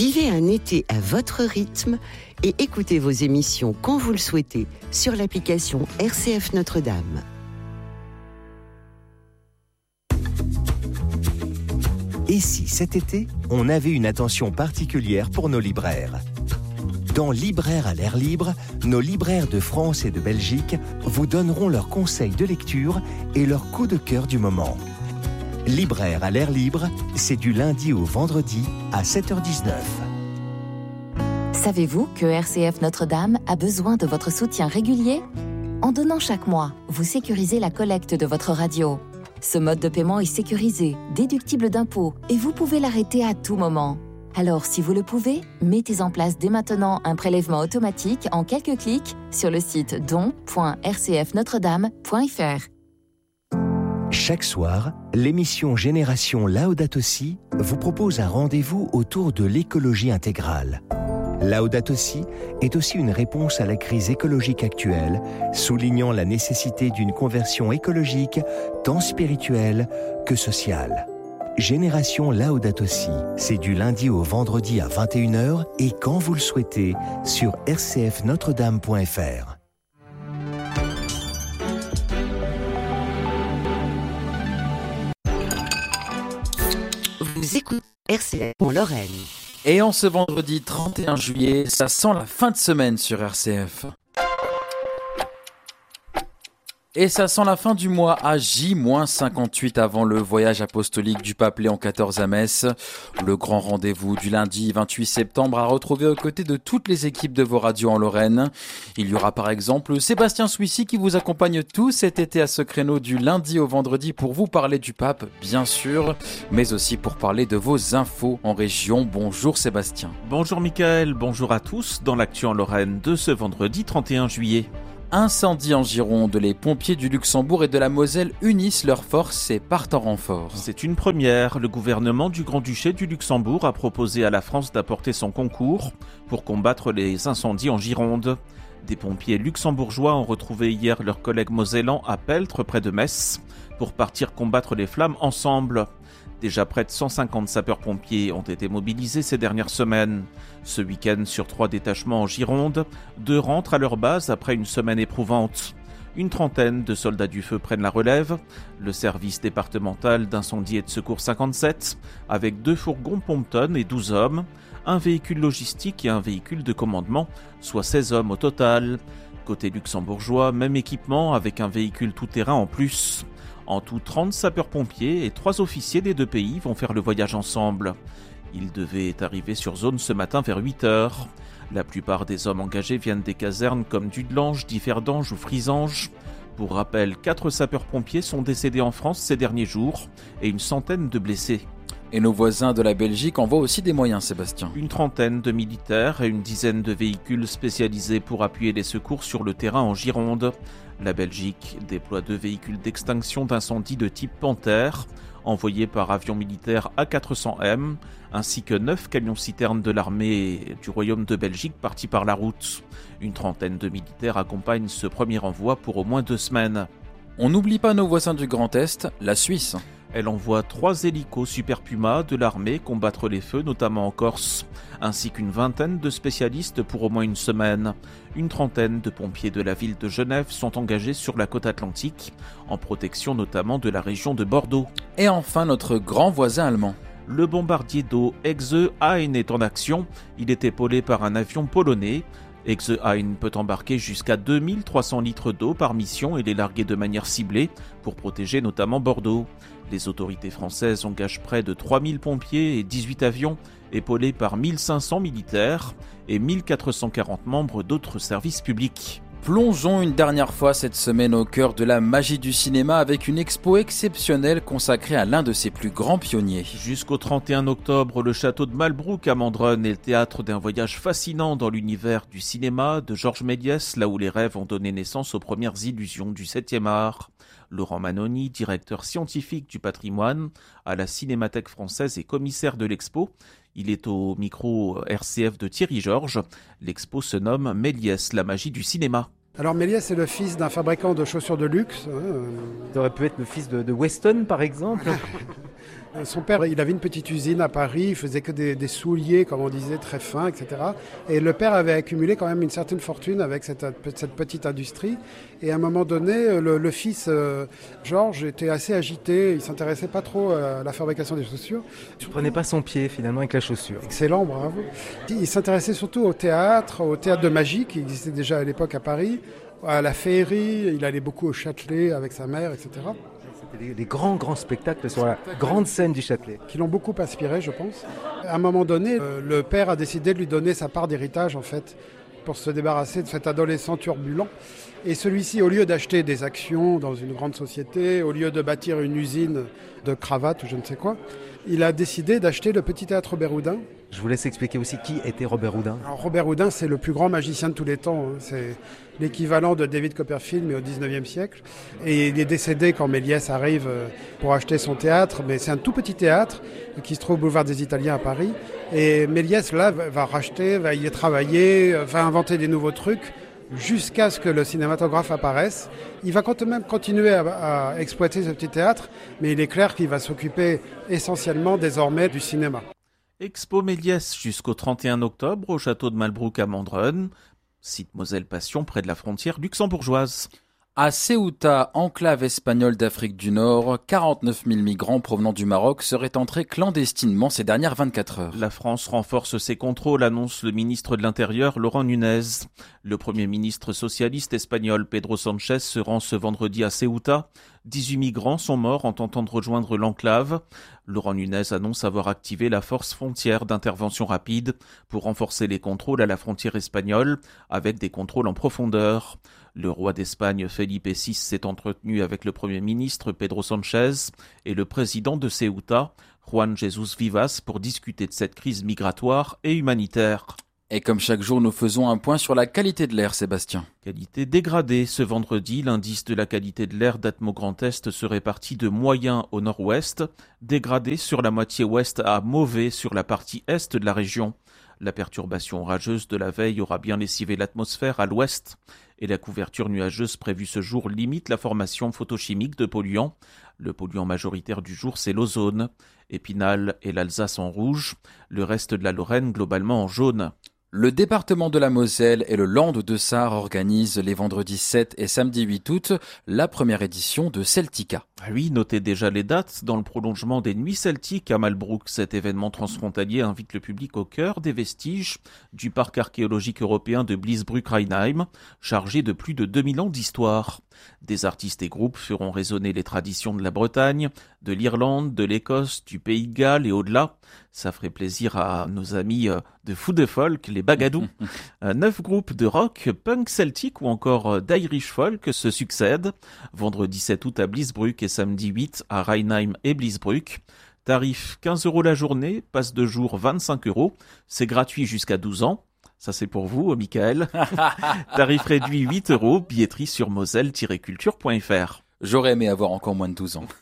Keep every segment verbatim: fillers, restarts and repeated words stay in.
Vivez un été à votre rythme et écoutez vos émissions quand vous le souhaitez sur l'application R C F Notre-Dame. Et si cet été, on avait une attention particulière pour nos libraires ? Dans Libraires à l'air libre, nos libraires de France et de Belgique vous donneront leurs conseils de lecture et leurs coups de cœur du moment. Libraires à l'air libre, c'est du lundi au vendredi à sept heures dix-neuf. Savez-vous que R C F Notre-Dame a besoin de votre soutien régulier ? En donnant chaque mois, vous sécurisez la collecte de votre radio. Ce mode de paiement est sécurisé, déductible d'impôts et vous pouvez l'arrêter à tout moment. Alors, si vous le pouvez, mettez en place dès maintenant un prélèvement automatique en quelques clics sur le site don point r c f notre dame point f r. Chaque soir, l'émission Génération Laudato Si vous propose un rendez-vous autour de l'écologie intégrale. Laudato Si est aussi une réponse à la crise écologique actuelle, soulignant la nécessité d'une conversion écologique tant spirituelle que sociale. Génération Laudato Si, c'est du lundi au vendredi à vingt et une heures et quand vous le souhaitez sur r c f notre dame point f r. Vous écoutez R C F en Lorraine. Et en ce vendredi trente et un juillet, ça sent la fin de semaine sur R C F. Et ça sent la fin du mois à J cinquante-huit avant le voyage apostolique du pape Léon quatorze à Metz. Le grand rendez-vous du lundi vingt-huit septembre à retrouver aux côtés de toutes les équipes de vos radios en Lorraine. Il y aura par exemple Sébastien Souissy qui vous accompagne tout cet été à ce créneau du lundi au vendredi pour vous parler du pape, bien sûr, mais aussi pour parler de vos infos en région. Bonjour Sébastien. Bonjour Mickaël, bonjour à tous dans l'actu en Lorraine de ce vendredi trente et un juillet. Incendie en Gironde, les pompiers du Luxembourg et de la Moselle unissent leurs forces et partent en renfort. C'est une première. Le gouvernement du Grand-Duché du Luxembourg a proposé à la France d'apporter son concours pour combattre les incendies en Gironde. Des pompiers luxembourgeois ont retrouvé hier leurs collègues mosellans à Peltre, près de Metz, pour partir combattre les flammes ensemble. Déjà près de cent cinquante sapeurs-pompiers ont été mobilisés ces dernières semaines. Ce week-end, sur trois détachements en Gironde, deux rentrent à leur base après une semaine éprouvante. Une trentaine de soldats du feu prennent la relève. Le service départemental d'incendie et de secours cinquante-sept, avec deux fourgons pompe-tonnes et douze hommes, un véhicule logistique et un véhicule de commandement, soit seize hommes au total. Côté luxembourgeois, même équipement avec un véhicule tout-terrain en plus. En tout, trente sapeurs-pompiers et trois officiers des deux pays vont faire le voyage ensemble. Ils devaient arriver sur zone ce matin vers huit heures. La plupart des hommes engagés viennent des casernes comme Dudelange, Differdange ou Frisange. Pour rappel, quatre sapeurs-pompiers sont décédés en France ces derniers jours et une centaine de blessés. Et nos voisins de la Belgique envoient aussi des moyens, Sébastien. Une trentaine de militaires et une dizaine de véhicules spécialisés pour appuyer les secours sur le terrain en Gironde. La Belgique déploie deux véhicules d'extinction d'incendie de type Panthère, envoyés par avion militaire A quatre cents M, ainsi que neuf camions-citernes de l'armée du Royaume de Belgique partis par la route. Une trentaine de militaires accompagnent ce premier envoi pour au moins deux semaines. On n'oublie pas nos voisins du Grand Est, la Suisse. Elle envoie trois hélicos Super Puma de l'armée combattre les feux, notamment en Corse, ainsi qu'une vingtaine de spécialistes pour au moins une semaine. Une trentaine de pompiers de la ville de Genève sont engagés sur la côte atlantique, en protection notamment de la région de Bordeaux. Et enfin, notre grand voisin allemand. Le bombardier d'eau Exe Ein est en action. Il est épaulé par un avion polonais. Exe Ein peut embarquer jusqu'à deux mille trois cents litres d'eau par mission et les larguer de manière ciblée pour protéger notamment Bordeaux. Les autorités françaises engagent près de trois mille pompiers et dix-huit avions, épaulés par mille cinq cents militaires et mille quatre cent quarante membres d'autres services publics. Plongeons une dernière fois cette semaine au cœur de la magie du cinéma avec une expo exceptionnelle consacrée à l'un de ses plus grands pionniers. Jusqu'au trente et un octobre, le château de Malbrouck à Mandronne est le théâtre d'un voyage fascinant dans l'univers du cinéma de Georges Méliès, là où les rêves ont donné naissance aux premières illusions du septième art. Laurent Manoni, directeur scientifique du patrimoine à la Cinémathèque française et commissaire de l'expo. Il est au micro R C F de Thierry Georges. L'expo se nomme Méliès, la magie du cinéma. Alors Méliès est le fils d'un fabricant de chaussures de luxe. Ça aurait pu être le fils de, de Weston par exemple. Son père, il avait une petite usine à Paris, il faisait que des, des souliers, comme on disait, très fins, et cetera. Et le père avait accumulé quand même une certaine fortune avec cette, cette petite industrie. Et à un moment donné, le, le fils, euh, Georges, était assez agité, il s'intéressait pas trop à la fabrication des chaussures. Tu ne prenais pas son pied finalement avec la chaussure. Excellent, bravo. Il s'intéressait surtout au théâtre, au théâtre de magie qui existait déjà à l'époque à Paris, à la féerie, il allait beaucoup au Châtelet avec sa mère, et cetera. Des, des grands, grands spectacles sur la grande scène du Châtelet. Qui l'ont beaucoup inspiré, je pense. À un moment donné, euh, le père a décidé de lui donner sa part d'héritage, en fait, pour se débarrasser de cet adolescent turbulent. Et celui-ci, au lieu d'acheter des actions dans une grande société, au lieu de bâtir une usine de cravates ou je ne sais quoi, il a décidé d'acheter le petit théâtre Robert Houdin. Je vous laisse expliquer aussi qui était Robert Houdin. Alors, Robert Houdin, c'est le plus grand magicien de tous les temps. Hein. C'est l'équivalent de David Copperfield, mais au dix-neuvième siècle. Et il est décédé quand Méliès arrive pour acheter son théâtre. Mais c'est un tout petit théâtre qui se trouve au boulevard des Italiens à Paris. Et Méliès, là, va racheter, va y travailler, va inventer des nouveaux trucs jusqu'à ce que le cinématographe apparaisse. Il va quand même continuer à, à exploiter ce petit théâtre, mais il est clair qu'il va s'occuper essentiellement désormais du cinéma. Expo Méliès jusqu'au trente et un octobre au château de Malbrouck à Mandronne, site Moselle Passion près de la frontière luxembourgeoise. À Ceuta, enclave espagnole d'Afrique du Nord, quarante-neuf mille migrants provenant du Maroc seraient entrés clandestinement ces dernières vingt-quatre heures. La France renforce ses contrôles, annonce le ministre de l'Intérieur Laurent Nunez. Le premier ministre socialiste espagnol Pedro Sánchez se rend ce vendredi à Ceuta. dix-huit migrants sont morts en tentant de rejoindre l'enclave. Laurent Nunez annonce avoir activé la force frontière d'intervention rapide pour renforcer les contrôles à la frontière espagnole avec des contrôles en profondeur. Le roi d'Espagne Felipe six s'est entretenu avec le premier ministre Pedro Sánchez et le président de Ceuta, Juan Jesús Vivas, pour discuter de cette crise migratoire et humanitaire. Et comme chaque jour, nous faisons un point sur la qualité de l'air, Sébastien. Qualité dégradée. Ce vendredi, l'indice de la qualité de l'air d'Atmo Grand Est se répartit de moyen au nord-ouest, dégradé sur la moitié ouest à mauvais sur la partie est de la région. La perturbation orageuse de la veille aura bien lessivé l'atmosphère à l'ouest et la couverture nuageuse prévue ce jour limite la formation photochimique de polluants. Le polluant majoritaire du jour, c'est l'ozone. Épinal et l'Alsace en rouge, le reste de la Lorraine globalement en jaune. Le département de la Moselle et le Land de Sarre organisent les vendredis sept et samedi huit août la première édition de Celtica. Ah oui, notez déjà les dates. Dans le prolongement des Nuits Celtiques à Malbrouck, cet événement transfrontalier invite le public au cœur des vestiges du parc archéologique européen de Bliesbruck-Rheinheim, chargé de plus de deux mille ans d'histoire. Des artistes et groupes feront résonner les traditions de la Bretagne, de l'Irlande, de l'Écosse, du Pays de Galles et au-delà. Ça ferait plaisir à nos amis de Fou de Folk, les Bagadous. Neuf groupes de rock, punk celtique ou encore d'Irish folk se succèdent. Vendredi sept août à Bliesbruck et samedi huit à Rheinheim et Bliesbruck. Tarif quinze euros la journée, passe de jour vingt-cinq euros. C'est gratuit jusqu'à douze ans. Ça c'est pour vous, Michael. Tarif réduit huit euros, billetterie sur moselle tiret culture point f r. J'aurais aimé avoir encore moins de douze ans.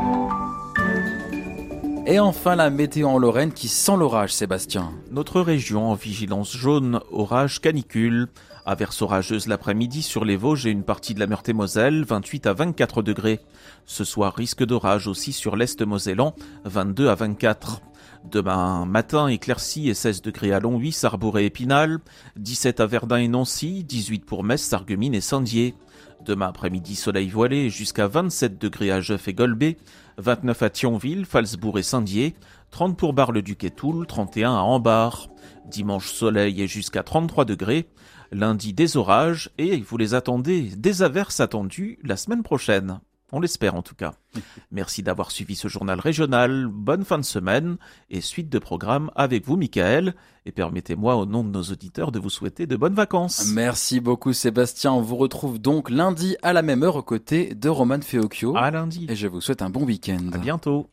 Et enfin, la météo en Lorraine qui sent l'orage, Sébastien. Notre région en vigilance jaune, orage, canicule. Averse orageuse l'après-midi sur les Vosges et une partie de la Meurthe-et-Moselle, vingt-huit à vingt-quatre degrés. Ce soir, risque d'orage aussi sur l'est mosellan, vingt-deux à vingt-quatre. Demain matin, éclaircie et seize degrés à Longwy, Sarrebourg et Épinal, dix-sept à Verdun et Nancy, dix-huit pour Metz, Sarreguemines et Saint-Dié. Demain après-midi, soleil voilé jusqu'à vingt-sept degrés à Jeuf et Golbet, vingt-neuf à Thionville, Phalsbourg et Saint-Dié, trente pour Bar-le-Duc et Toul, trente et un à Ambar. Dimanche, soleil et jusqu'à trente-trois degrés. Lundi, des orages et vous les attendez, des averses attendues la semaine prochaine. On l'espère en tout cas. Merci d'avoir suivi ce journal régional. Bonne fin de semaine et suite de programme avec vous, Michael. Et permettez-moi, au nom de nos auditeurs, de vous souhaiter de bonnes vacances. Merci beaucoup, Sébastien. On vous retrouve donc lundi à la même heure aux côtés de Roman Feocchio. À lundi. Et je vous souhaite un bon week-end. À bientôt.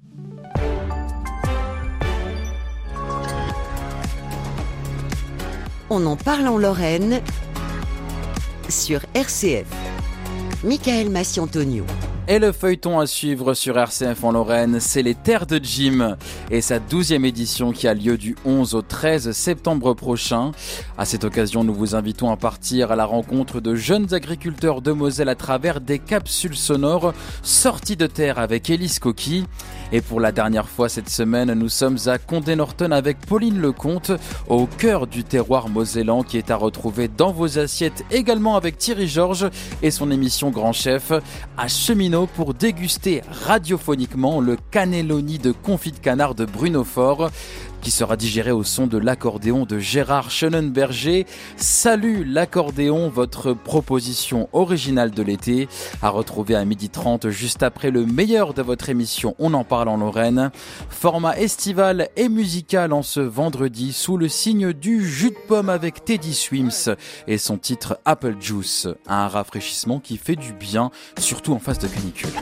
On en parle en Lorraine sur R C F. Michael Massi-Antonio. Et le feuilleton à suivre sur R C F en Lorraine, c'est les Terres de Jim et sa douzième édition qui a lieu du onze au treize septembre prochain. À cette occasion, nous vous invitons à partir à la rencontre de jeunes agriculteurs de Moselle à travers des capsules sonores sorties de terre avec Élise Coqui. Et pour la dernière fois cette semaine, nous sommes à Condé-Norton avec Pauline Lecomte, au cœur du terroir mosellan qui est à retrouver dans vos assiettes, également avec Thierry Georges et son émission Grand Chef, à Cheminot pour déguster radiophoniquement le cannelloni de confit de canard de Bruno Faure, qui sera digéré au son de l'accordéon de Gérard Schönenberger. Salut l'accordéon, votre proposition originale de l'été, à retrouver à midi trente juste après le meilleur de votre émission On en parle en Lorraine. Format estival et musical en ce vendredi sous le signe du jus de pomme avec Teddy Swims et son titre Apple Juice, un rafraîchissement qui fait du bien, surtout en phase de canicule.